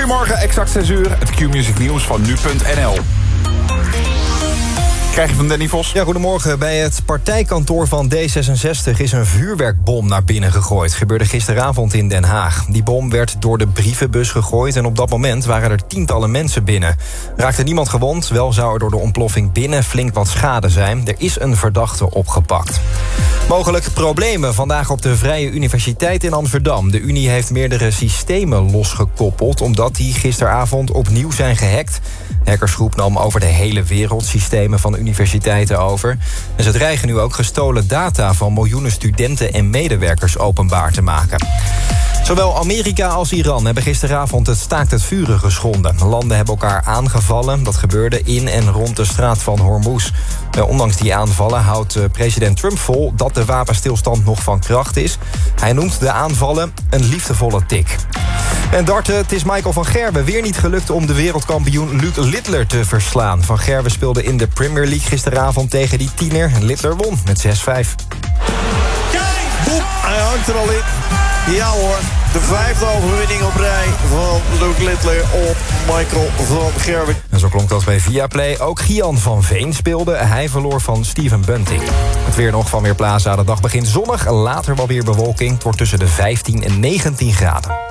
Goedemorgen, exact 6 uur. Het Q-Music nieuws van nu.nl. Krijg je van Danny Vos? Ja, goedemorgen. Bij het partijkantoor van D66 is een vuurwerkbom naar binnen gegooid. Gebeurde gisteravond in Den Haag. Die bom werd door de brievenbus gegooid en op dat moment waren er tientallen mensen binnen. Raakte niemand gewond, wel zou er door de ontploffing binnen flink wat schade zijn. Er is een verdachte opgepakt. Mogelijk problemen vandaag op de Vrije Universiteit in Amsterdam. De Unie heeft meerdere systemen losgekoppeld omdat die gisteravond opnieuw zijn gehackt. De hackersgroep nam over de hele wereld systemen van universiteiten over. En ze dreigen nu ook gestolen data van miljoenen studenten en medewerkers openbaar te maken. Zowel Amerika als Iran hebben gisteravond het staakt het vuren geschonden. Landen hebben elkaar aangevallen. Dat gebeurde in en rond de straat van Hormuz. Ondanks die aanvallen houdt president Trump vol dat de wapenstilstand nog van kracht is. Hij noemt de aanvallen een liefdevolle tik. En darten, het is Michael van Gerwen weer niet gelukt om de wereldkampioen Luc Littler te verslaan. Van Gerwen speelde in de Premier League gisteravond tegen die tiener. Littler won met 6-5. Boep, hij hangt er al in. Ja hoor, de 5e overwinning op rij van Luc Littler op Michael van Gerwen. En zo klonk dat bij Viaplay. Ook Gian van Veen speelde. Hij verloor van Steven Bunting. Het weer nog van Weerplaza. De dag begint zonnig, later wel weer bewolking. Het wordt tussen de 15 en 19 graden.